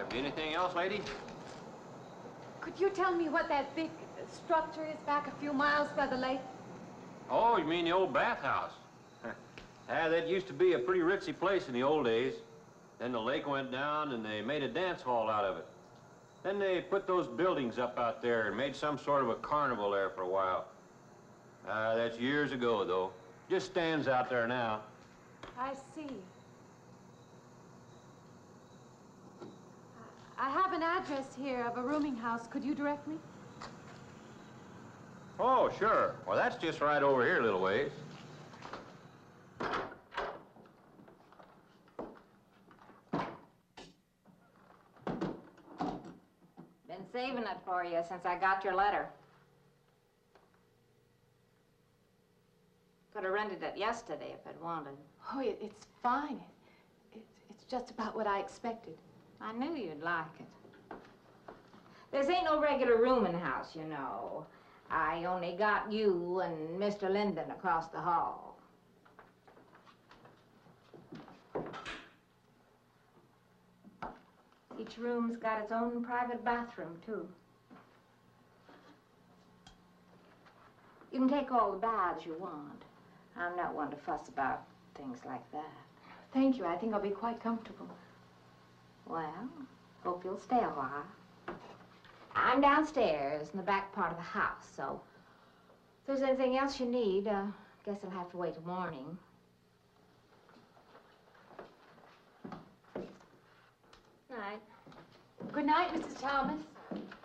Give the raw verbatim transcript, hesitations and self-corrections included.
Anything else, lady? Could you tell me what that big structure is back a few miles by the lake? Oh, you mean the old bathhouse? Ah, that used to be a pretty ritzy place in the old days. Then the lake went down and they made a dance hall out of it. Then they put those buildings up out there and made some sort of a carnival there for a while. Ah, uh, that's years ago, though. Just stands out there now. I see. I have an address here of a rooming house. Could you direct me? Oh, sure. Well, that's just right over here a little ways. Been saving it for you since I got your letter. Could have rented it yesterday if I'd wanted. Oh, it, it's fine. It, it, it's just about what I expected. I knew you'd like it. This ain't no regular rooming house, you know. I only got you and Mister Linden across the hall. Each room's got its own private bathroom, too. You can take all the baths you want. I'm not one to fuss about things like that. Thank you. I think I'll be quite comfortable. Well, hope you'll stay a while. I'm downstairs in the back part of the house, so if there's anything else you need, uh, guess I'll have to wait till morning. Night. Good night, Missus Thomas.